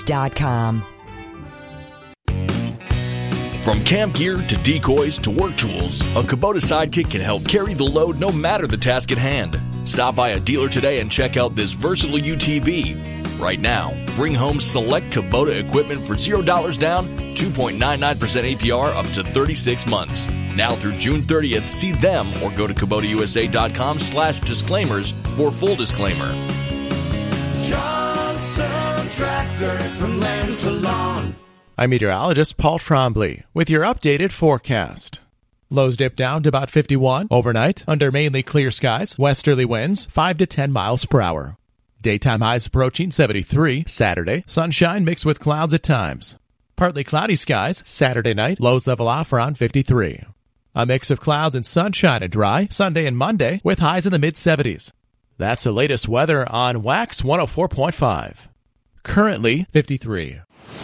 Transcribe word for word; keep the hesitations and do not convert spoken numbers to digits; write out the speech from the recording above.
dot com. From camp gear to decoys to work tools, a Kubota Sidekick can help carry the load no matter the task at hand. Stop by a dealer today and check out this versatile U T V. Right now, bring home select Kubota equipment for zero dollars down, two point nine nine percent A P R up to thirty-six months. Now through June thirtieth, see them or go to Kubota U S A dot com slash disclaimers for full disclaimer. Johnson Tractor, from land to lawn. I'm meteorologist Paul Trombley with your updated forecast. Lows dip down to about fifty-one overnight under mainly clear skies, westerly winds five to ten miles per hour. Daytime highs approaching seventy-three Saturday, sunshine mixed with clouds at times. Partly cloudy skies Saturday night, lows level off around fifty-three. A mix of clouds and sunshine and dry Sunday and Monday with highs in the mid-seventies. That's the latest weather on Wax one oh four point five. Currently fifty-three.